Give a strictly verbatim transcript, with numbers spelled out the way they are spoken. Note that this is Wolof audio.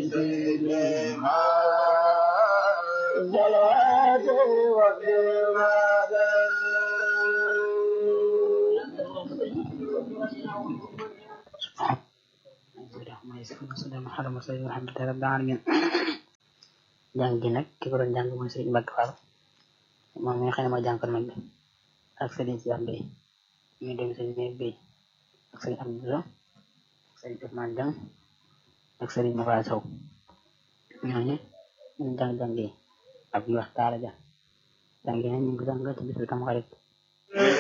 سيدنا صلوات وسلامات alhamdulilah rabbil alamin jàng gi nag ki ko doon jàng mooy Serigne Mbacke Fall moom mi nga xam ne mooy jàngkat mag bi ak Serigne Cheikh Bey ñu dem Serigne Bey ak Serigne Abdou ak Serigne Ousmane Dieng ak Serigne Moussa Sow ñooñu ñu jàng jàng yi ak ñu wax taala ja jàng yi nag ñu ngi ko jàng ci bisu Tamxarit